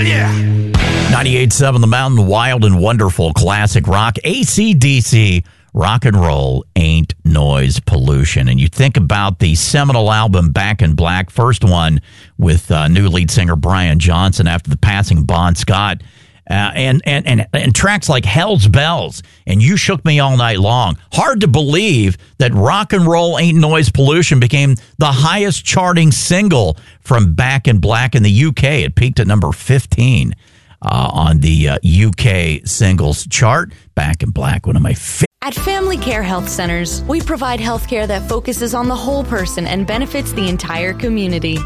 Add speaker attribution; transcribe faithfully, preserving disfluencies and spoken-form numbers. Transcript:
Speaker 1: yeah.
Speaker 2: ninety-eight point seven The Mountain, wild and wonderful classic rock. A C D C, rock and roll ain't noise pollution. And you think about the seminal album Back in Black, first one with uh, new lead singer Brian Johnson after the passing of Bon Scott. Uh, and, and, and, and tracks like Hell's Bells and You Shook Me All Night Long. Hard to believe that Rock and Roll Ain't Noise Pollution became the highest charting single from Back in Black in the U K. It peaked at number fifteen uh, on the uh, U K singles chart. Back in Black, one of my favorite.
Speaker 3: At Family Care Health Centers, we provide health care that focuses on the whole person and benefits the entire community.